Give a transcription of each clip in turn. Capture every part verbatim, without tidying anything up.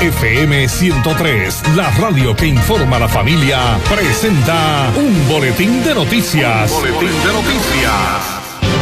F M ciento tres, la radio que informa a la familia, presenta un boletín de noticias. Un boletín de noticias.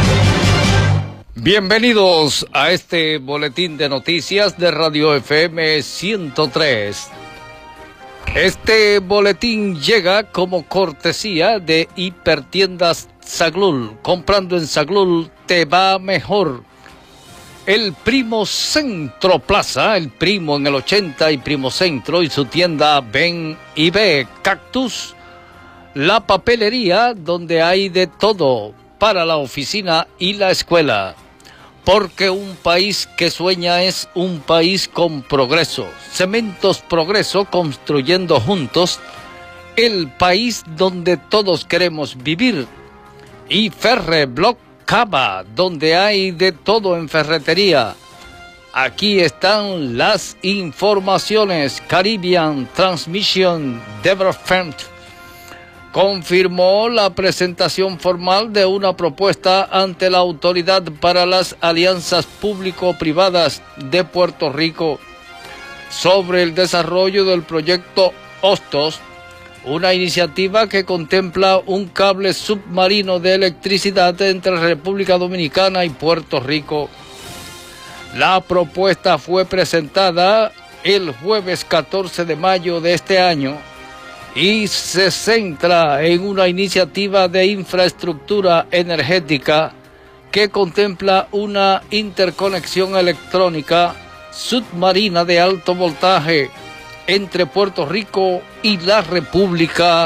Bienvenidos a este boletín de noticias de Radio F M ciento tres. Este boletín llega como cortesía de Hipertiendas Saglul. Comprando en Saglul te va mejor. El Primo Centro Plaza, el Primo en el ochenta y Primo Centro y su tienda Ven y Ve. Cactus, la papelería donde hay de todo para la oficina y la escuela. Porque un país que sueña es un país con progreso. Cementos Progreso, construyendo juntos el país donde todos queremos vivir. Y Ferreblock Cava, donde hay de todo en ferretería. Aquí están las informaciones. Caribbean Transmission Development confirmó la presentación formal de una propuesta ante la Autoridad para las Alianzas Público-Privadas de Puerto Rico sobre el desarrollo del proyecto Hostos, una iniciativa que contempla un cable submarino de electricidad entre República Dominicana y Puerto Rico. La propuesta fue presentada el jueves catorce de mayo de este año y se centra en una iniciativa de infraestructura energética que contempla una interconexión electrónica submarina de alto voltaje entre Puerto Rico y la República